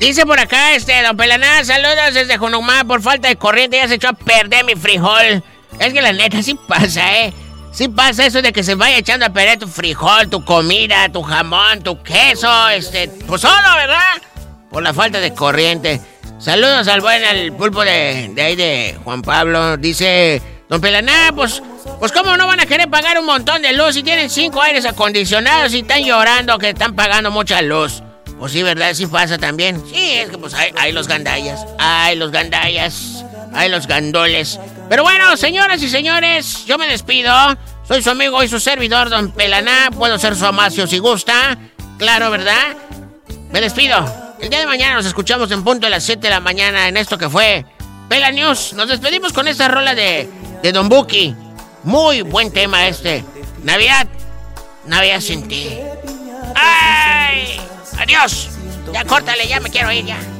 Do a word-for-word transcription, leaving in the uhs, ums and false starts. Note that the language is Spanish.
Dice por acá, este, don Pelaná, saludos desde Junumá. Por falta de corriente ya se echó a perder mi frijol. Es que la neta sí pasa, ¿eh? Sí pasa eso de que se vaya echando a perder tu frijol, tu comida, tu jamón, tu queso, este... Pues solo, ¿verdad? Por la falta de corriente. Saludos al buen, al pulpo de, de ahí de Juan Pablo. Dice, don Pelaná, pues... Pues cómo no van a querer pagar un montón de luz si tienen cinco aires acondicionados y están llorando que están pagando mucha luz. Pues sí, ¿verdad? Sí pasa también. Sí, es que pues hay, hay los gandallas. Hay los gandallas. Hay los gandoles. Pero bueno, señoras y señores, yo me despido. Soy su amigo y su servidor, don Pelaná. Puedo ser su amacio si gusta. Claro, ¿verdad? Me despido. El día de mañana nos escuchamos en punto de las siete de la mañana en esto que fue Pela News. Nos despedimos con esta rola de, de Don Buki. Muy buen tema este. Navidad. Navidad sin ti. ¡Ay! ¡Adiós! Ya córtale, ya me quiero ir ya.